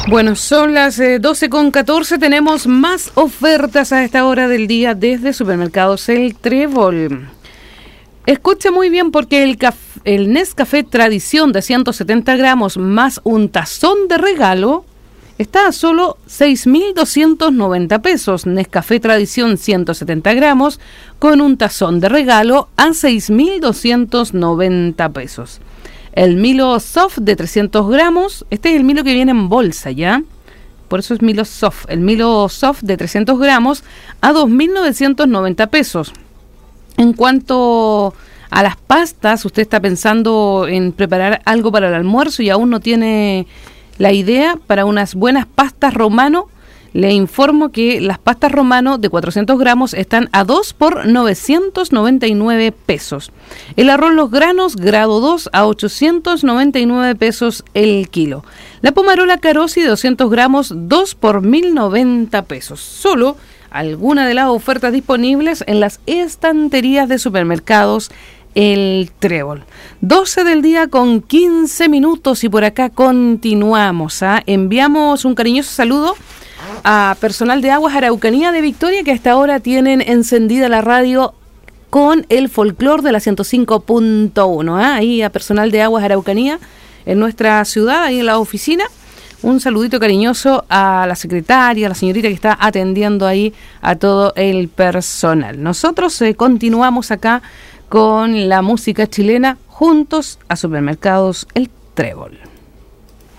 Bueno, son las 12:14, tenemos más ofertas a esta hora del día desde Supermercados El Trébol. Escucha muy bien porque el Nescafé Tradición de 170 gramos más un tazón de regalo está a solo 6.290 pesos. Nescafé Tradición 170 gramos con un tazón de regalo a 6.290 pesos. El Milo Soft de 300 gramos, este es el Milo que viene en bolsa, ¿ya? Por eso es Milo Soft. El Milo Soft de 300 gramos a 2.990 pesos. En cuanto a las pastas, usted está pensando en preparar algo para el almuerzo y aún no tiene la idea para unas buenas pastas romano. Le informo que las pastas romano de 400 gramos están a 2 por 999 pesos. El arroz Los Granos grado 2 a 899 pesos el kilo. La pomarola Carosi de 200 gramos 2 por 1.090 pesos. Solo alguna de las ofertas disponibles en las estanterías de Supermercados El Trébol. 12 del día con 15 minutos y por acá continuamos. Enviamos un cariñoso saludo a personal de Aguas Araucanía de Victoria, que hasta ahora tienen encendida la radio con el folclor de la 105.1. Ahí a personal de Aguas Araucanía en nuestra ciudad, ahí en la oficina. Un saludito cariñoso a la secretaria, a la señorita que está atendiendo ahí a todo el personal. Nosotros continuamos acá con la música chilena juntos a Supermercados El Trébol.